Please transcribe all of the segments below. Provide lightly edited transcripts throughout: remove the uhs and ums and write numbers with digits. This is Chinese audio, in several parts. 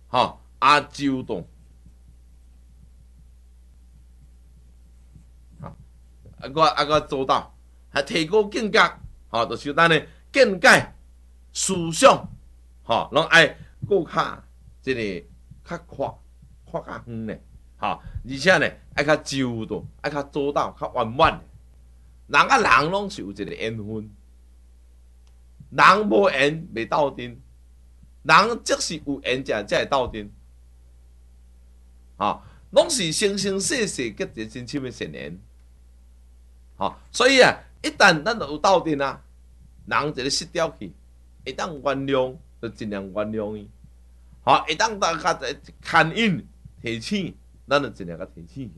阿周洞，我做到，还提高境界，就是咱的见解、思想，拢爱搁较即个较较远咧，而且呢爱较周到，爱较周到、较圆满。人人拢是有一个缘分，人无缘袂斗阵，人即是有缘才会斗阵，拢是生生世世结一真深的善缘。所以一旦咱有斗阵人一个失掉去，会当原谅就尽量原谅伊，会当大家牵引提醒，咱就尽量甲提醒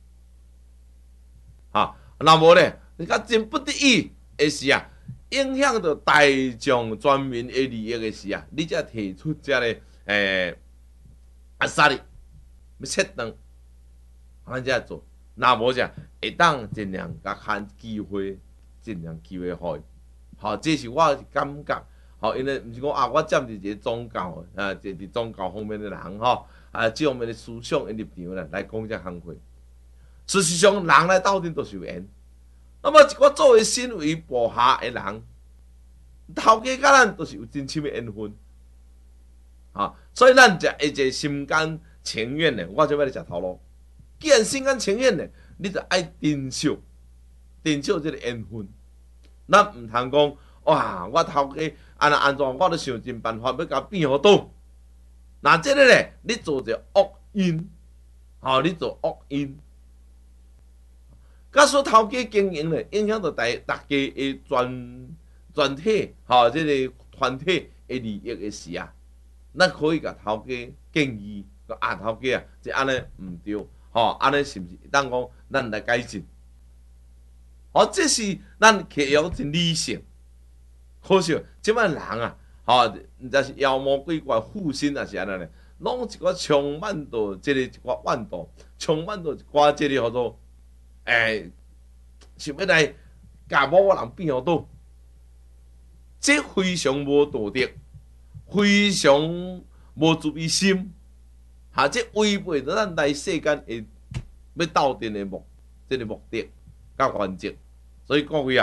若无咧，你甲真不得已的时影响到大众全民的利益的时你才提出这个杀力要切断，咱才做。若无会当尽量甲看机会，尽量机会互伊。这是我的感觉。因为毋是讲我占伫一个宗教伫宗教方面的人这方面的思想的立场来讲这行话。事实上，人来斗阵都是有缘。那么，我作为身为部下的人，头家甲咱都是有真深的缘分，所以咱才会一个心甘情愿的，我就要来食头路。既然心甘情愿的，你就爱珍惜这个缘分。咱毋通讲哇，我头家安怎，我都想尽办法要甲变好倒。那这个咧，你做一个恶因，你做恶因。假使头家经营咧，影响到大家的全体，这个团体的利益的时咱可以甲头家建议，头家这安尼毋对，安尼是毋是当讲咱来改进？这是咱客户真理性。可惜即摆人毋知是妖魔鬼怪附身也是安尼咧，拢一寡充满着即个一寡怨毒，充满着一寡即个叫做想要来甲某个人变好倒，这非常无道德，非常无自卑心，这违背着咱来世间的要斗阵的这个目的甲原则。所以各位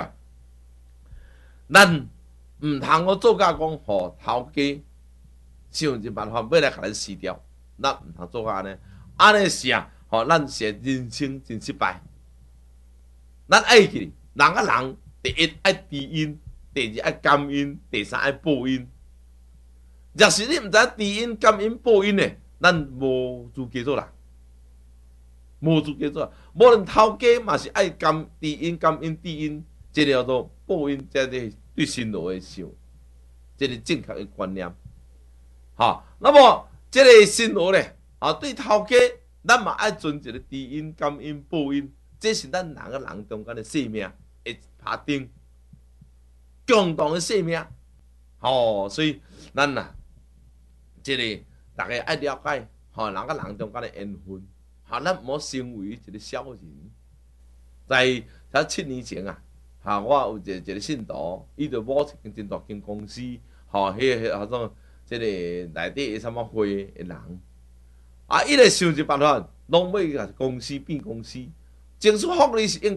咱毋通我做甲讲头家想尽办法要来甲咱撕掉，咱毋通做甲安尼，安尼是咱是人生真失败。咱爱去人第一爱知因，第二爱感因，第三爱报因。若是你毋知知因、感因、报因的，咱无资格做人，无资格做人。无论头家嘛是爱知因、感因、知因，这个叫做报因，这个对生活的想，这个正确的观念。那么这个生活咧，对头家，咱嘛爱存一个知因、感因、报因。这是咱人中间的性命的打定，共同的性命。所以咱这个大家爱了解，人中间的缘分，咱唔好成为一个小人。在7年前我有一个信徒，伊就某一间真大间公司，迄种这个内底的什么会的人，伊来想一办法，拢要甲公司变公司。政府福利是应